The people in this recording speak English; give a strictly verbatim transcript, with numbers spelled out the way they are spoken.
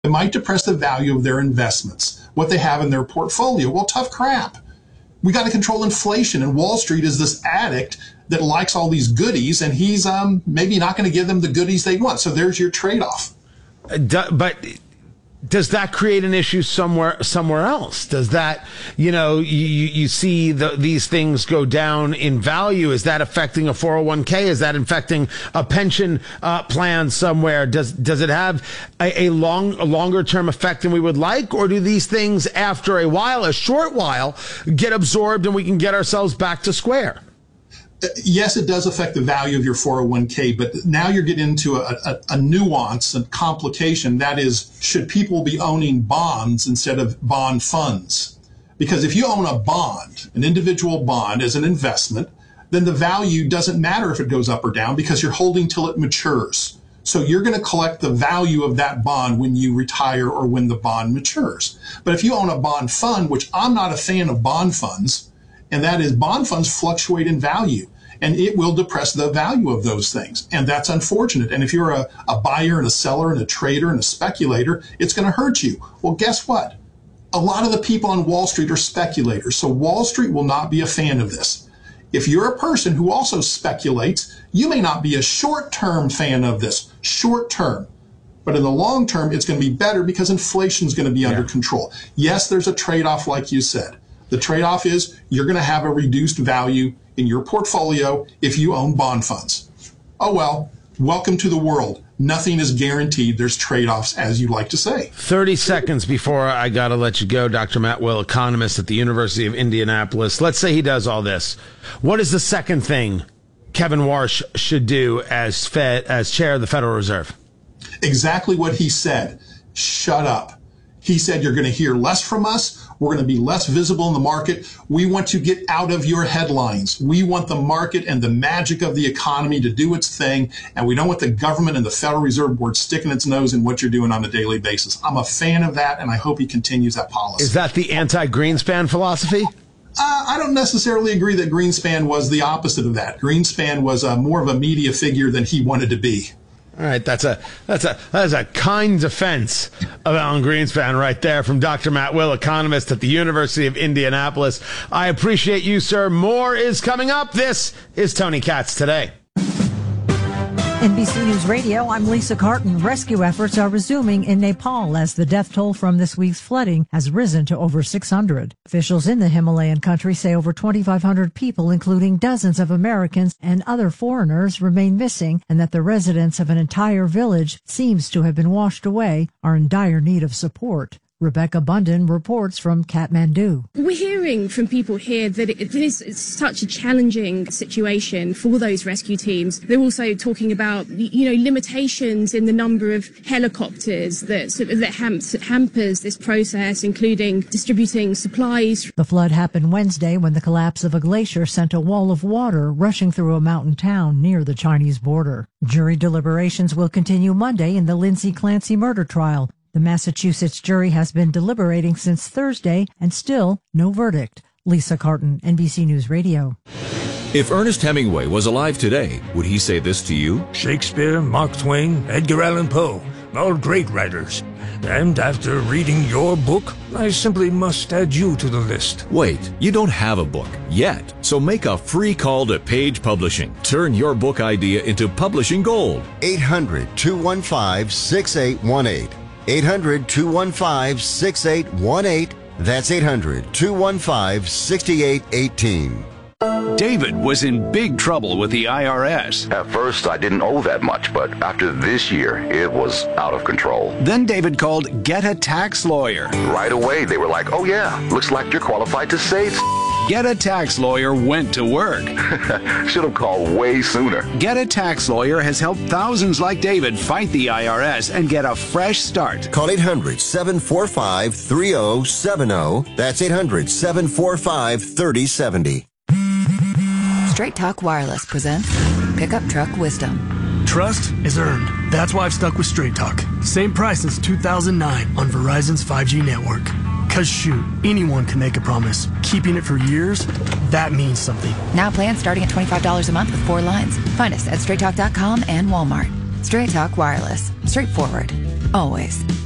It might depress the value of their investments, what they have in their portfolio. Well, tough crap. We got to control inflation, and Wall Street is this addict that likes all these goodies, and he's um, maybe not going to give them the goodies they want. So there's your trade-off. Uh, but does that create an issue somewhere somewhere else? Does that, you know, you, you see the, these things go down in value? Is that affecting a four oh one k? Is that affecting a pension uh, plan somewhere? Does does it have a, a long a longer term effect than we would like? Or do these things, after a while, a short while, get absorbed and we can get ourselves back to square? Yes, it does affect the value of your four oh one k, but now you're getting into a, a, a nuance and complication. That is, should people be owning bonds instead of bond funds? Because if you own a bond, an individual bond as an investment, then the value doesn't matter if it goes up or down because you're holding till it matures. So you're going to collect the value of that bond when you retire or when the bond matures. But if you own a bond fund, which I'm not a fan of bond funds, and that is bond funds fluctuate in value, and it will depress the value of those things. And that's unfortunate. And if you're a, a buyer and a seller and a trader and a speculator, it's going to hurt you. Well, guess what? A lot of the people on Wall Street are speculators. So Wall Street will not be a fan of this. If you're a person who also speculates, you may not be a short-term fan of this, short-term. But in the long term, it's going to be better because inflation is going to be yeah. under control. Yes, there's a trade-off, like you said. The trade-off is you're going to have a reduced value in your portfolio if you own bond funds. Oh, well, welcome to the world. Nothing is guaranteed. There's trade-offs, as you like to say. thirty seconds before I got to let you go, Doctor Matt Will, economist at the University of Indianapolis. Let's say he does all this. What is the second thing Kevin Warsh should do as Fed, as chair of the Federal Reserve? Exactly what he said. Shut up. He said, you're going to hear less from us. We're going to be less visible in the market. We want to get out of your headlines. We want the market and the magic of the economy to do its thing. And we don't want the government and the Federal Reserve Board sticking its nose in what you're doing on a daily basis. I'm a fan of that, and I hope he continues that policy. Is that the anti-Greenspan philosophy? Uh, I don't necessarily agree that Greenspan was the opposite of that. Greenspan was uh, more of a media figure than he wanted to be. All right, that's a that's a that's a kind defense of Alan Greenspan right there from Doctor Matt Will, economist at the University of Indianapolis. I appreciate you, sir. More is coming up. This is Tony Katz Today. N B C News Radio, I'm Lisa Carton. Rescue efforts are resuming in Nepal as the death toll from this week's flooding has risen to over six hundred. Officials in the Himalayan country say over twenty-five hundred people, including dozens of Americans and other foreigners, remain missing, and that the residents of an entire village seems to have been washed away, are in dire need of support. Rebecca Bunden reports from Kathmandu. We're hearing from people here that it, it is it's such a challenging situation for those rescue teams. They're also talking about, you know, limitations in the number of helicopters that sort of, that hamps, hampers this process, including distributing supplies. The flood happened Wednesday when the collapse of a glacier sent a wall of water rushing through a mountain town near the Chinese border. Jury deliberations will continue Monday in the Lindsay Clancy murder trial. The Massachusetts jury has been deliberating since Thursday, and still no verdict. Lisa Carton, N B C News Radio. If Ernest Hemingway was alive today, would he say this to you? Shakespeare, Mark Twain, Edgar Allan Poe, all great writers. And after reading your book, I simply must add you to the list. Wait, you don't have a book yet, so make a free call to Page Publishing. Turn your book idea into publishing gold. eight hundred, two one five, six eight one eight. eight hundred, two one five, six eight one eight. That's eight hundred, two one five, six eight one eight. David was in big trouble with the I R S. At first, I didn't owe that much, but after this year, it was out of control. Then David called Get a Tax Lawyer. Right away, they were like, oh yeah, looks like you're qualified to save. Get a Tax Lawyer went to work. Should have called way sooner. Get a Tax Lawyer has helped thousands like David fight the I R S and get a fresh start. Call eight hundred, seven four five, three oh seven oh. That's eight hundred, seven four five, three oh seven oh. Straight Talk Wireless presents Pickup Truck Wisdom. Trust is earned. That's why I've stuck with Straight Talk. Same price since two thousand nine on Verizon's five G network. Cause shoot, anyone can make a promise. Keeping it for years, that means something. Now plans starting at twenty-five dollars a month with four lines. Find us at straight talk dot com and Walmart. Straight Talk Wireless. Straightforward. Always.